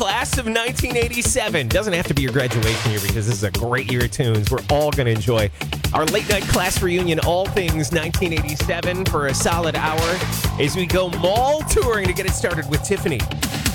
class of 1987. Doesn't have to be your graduation year because this is a great year of tunes we're all going to enjoy. Our late night class reunion, all things 1987 for a solid hour as we go mall touring to get it started with Tiffany.